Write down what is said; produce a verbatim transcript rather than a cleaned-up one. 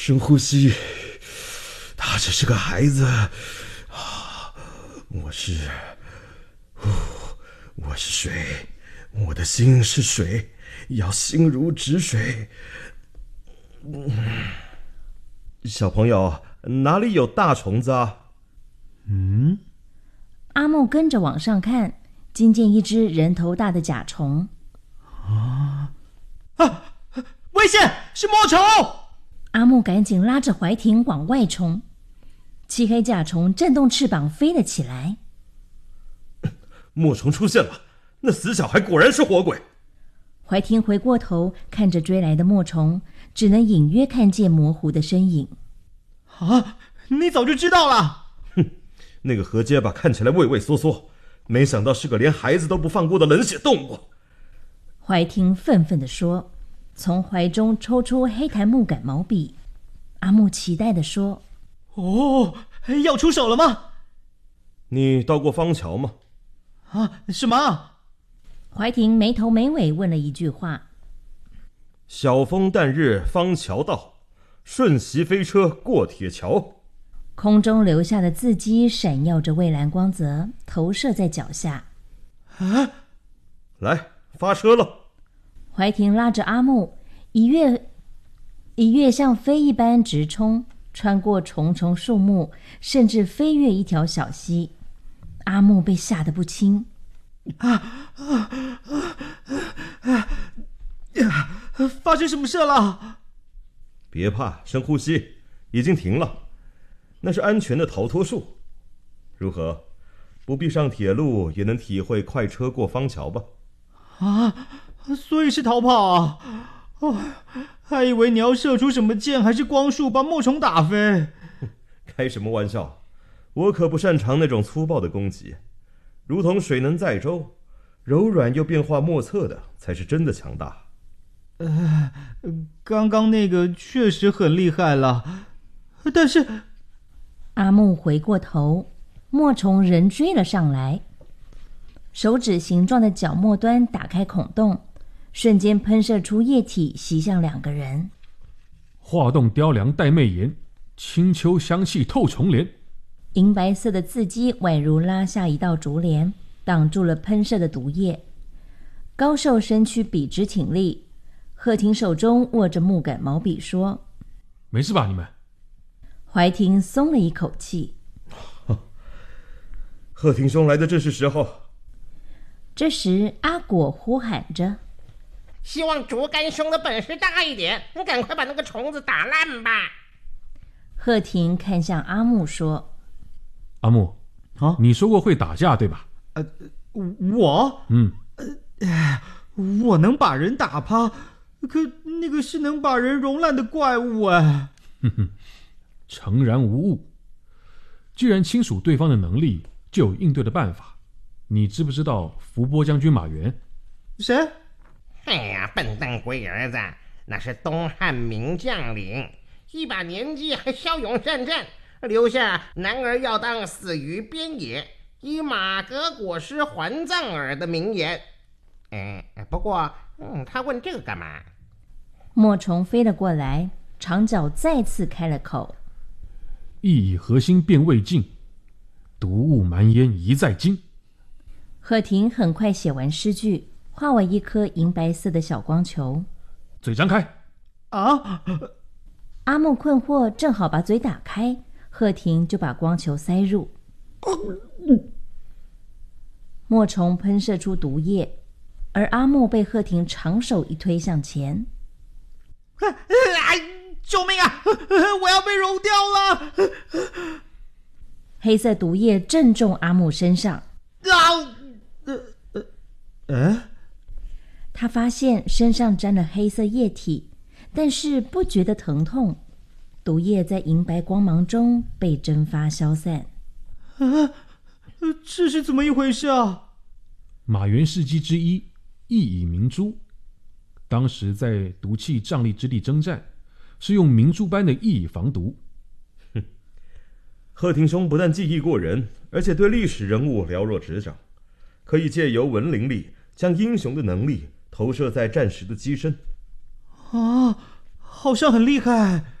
深呼吸，他只是个孩子啊，我是我是水，我的心是水，要心如止水。嗯，小朋友，哪里有大虫子啊？ 嗯， 阿木跟着往上看，惊见一只人头大的甲虫。 啊啊！危险，是墨虫！ 阿木赶紧拉着怀婷往外冲，漆黑甲虫震动翅膀飞了起来。 墨虫出现了，那死小孩果然是活鬼。 怀婷回过头看着追来的墨虫，只能隐约看见模糊的身影。 啊，你早就知道了？ 哼，那个河结巴看起来畏畏缩缩，没想到是个连孩子都不放过的冷血动物。 怀婷愤愤地说，从怀中抽出黑檀木杆毛笔。阿木期待地说： 哦，要出手了吗？ 你到过芳桥吗？ 啊，什么？ 怀婷没头没尾问了一句话。 晓风旦日芳桥到，瞬息飞车过铁桥。 空中留下的字迹闪耀着蔚蓝光泽，投射在脚下。 啊！ 来，发车了。 怀婷拉着阿木一跃一跃像飞一般直冲，穿过重重树木，甚至飞越一条小溪。阿木被吓得不轻。 啊啊啊啊！发生什么事了？ 别怕，深呼吸，已经停了。那是安全的逃脱术。如何？不必上铁路也能体会快车过芳桥吧？ 啊，所以是逃跑啊！哦，还以为你要射出什么箭还是光束把墨虫打飞。 开什么玩笑，我可不擅长那种粗暴的攻击。如同水能载舟，柔软又变化莫测的才是真的强大。 呃，刚刚那个确实很厉害了，但是…… 阿木回过头，墨虫仍追了上来。手指形状的角末端打开孔洞，瞬间喷射出液体，袭向两个人。 化冻雕梁带媚颜，清秋香气透重帘。 银白色的字迹宛如拉下一道竹帘，挡住了喷射的毒液。高瘦身躯笔直挺立，贺婷手中握着木杆毛笔说： 没事吧你们？ 怀婷松了一口气。 贺廷兄来的正是时候。 这时阿果呼喊着： 希望竹竿兄的本事大一点，你赶快把那个虫子打烂吧。 贺婷看向阿木说： 阿木啊， 你说过会打架对吧？ 呃，我嗯， 呃，我能把人打趴，可那个是能把人融烂的怪物哎。 哼哼，诚然无误。既然清楚对方的能力，就有应对的办法。你知不知道伏波将军马援？ 谁？ 哎呀，笨蛋龟儿子，那是东汉名将领，一把年纪还骁勇善战，留下男儿要当死于边野，以马革裹尸还葬耳的名言。哎，不过，嗯，他问这个干嘛？ 墨虫飞了过来，长角再次开了口： 意以核心变未尽，毒雾蛮烟一再惊。 贺婷很快写完诗句，化为一颗银白色的小光球。 嘴张开！ 啊！ 阿木困惑，正好把嘴打开，贺婷就把光球塞入。墨虫喷射出毒液，而阿木被贺婷长手一推向前。 哎，救命啊！我要被融掉了！ 黑色毒液正中阿木身上。 啊！呃呃，哎， 他发现身上沾了黑色液体，但是不觉得疼痛。毒液在银白光芒中被蒸发消散。 啊，这是怎么一回事啊？ 马援事迹之一，意以明珠。当时在毒气瘴疠之地征战，是用明珠般的意以防毒。 哼，贺廷兄不但技艺过人，而且对历史人物了若指掌，可以借由文灵力将英雄的能力投射在战时的机身。 啊，好像很厉害。